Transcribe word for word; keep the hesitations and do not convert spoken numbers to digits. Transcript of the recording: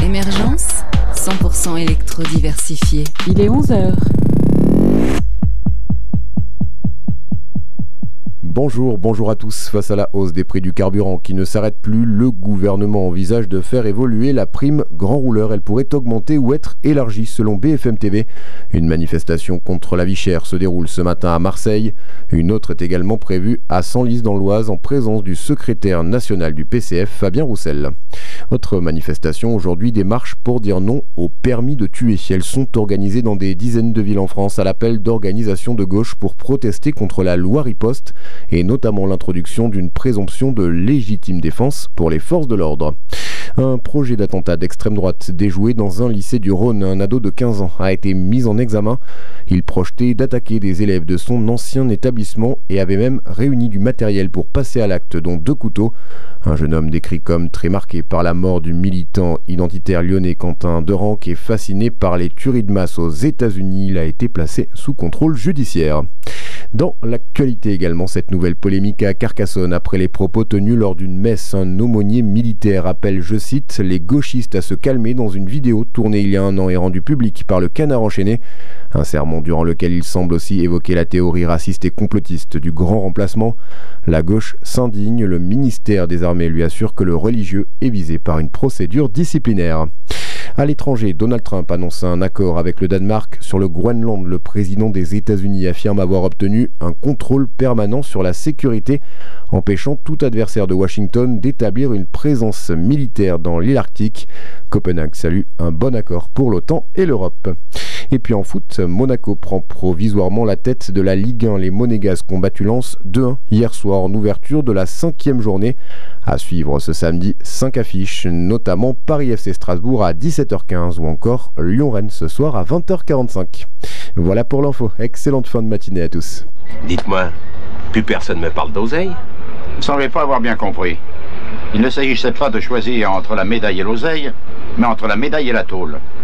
Émergence, cent pour cent électro-diversifié. Il est onze heures. Bonjour, bonjour à tous. Face à la hausse des prix du carburant qui ne s'arrête plus, le gouvernement envisage de faire évoluer la prime grand rouleur. Elle pourrait augmenter ou être élargie selon B F M T V. Une manifestation contre la vie chère se déroule ce matin à Marseille. Une autre est également prévue à Senlis dans l'Oise en présence du secrétaire national du P C F, Fabien Roussel. Autre manifestation aujourd'hui, des marches pour dire non au permis de tuer. Elles sont organisées dans des dizaines de villes en France à l'appel d'organisations de gauche pour protester contre la loi riposte et notamment l'introduction d'une présomption de légitime défense pour les forces de l'ordre. Un projet d'attentat d'extrême droite déjoué dans un lycée du Rhône. Un ado de quinze ans a été mis en examen. Il projetait d'attaquer des élèves de son ancien établissement et avait même réuni du matériel pour passer à l'acte, dont deux couteaux. Un jeune homme décrit comme très marqué par la mort du militant identitaire lyonnais Quentin Deran, qui est fasciné par les tueries de masse aux États-Unis. Il a été placé sous contrôle judiciaire. Dans l'actualité également, cette nouvelle polémique à Carcassonne après les propos tenus lors d'une messe. Un aumônier militaire appelle, je cite, les gauchistes à se calmer dans une vidéo tournée il y a un an et rendue publique par le Canard enchaîné. Un sermon durant lequel il semble aussi évoquer la théorie raciste et complotiste du grand remplacement. La gauche s'indigne, le ministère des Armées lui assure que le religieux est visé par une procédure disciplinaire. À l'étranger, Donald Trump annonce un accord avec le Danemark sur le Groenland. Le président des États-Unis affirme avoir obtenu un contrôle permanent sur la sécurité, empêchant tout adversaire de Washington d'établir une présence militaire dans l'île Arctique. Copenhague salue un bon accord pour l'OTAN et l'Europe. Et puis en foot, Monaco prend provisoirement la tête de la Ligue un. Les Monégasques ont battu Lens deux un hier soir en ouverture de la cinquième journée. À suivre ce samedi, cinq affiches, notamment Paris F C Strasbourg à dix-sept heures quinze ou encore Lyon-Rennes ce soir à vingt heures quarante-cinq. Voilà pour l'info. Excellente fin de matinée à tous. Dites-moi, plus personne ne me parle d'oseille? Vous ne semblez pas avoir bien compris. Il ne s'agissait pas de choisir entre la médaille et l'oseille, mais entre la médaille et la tôle.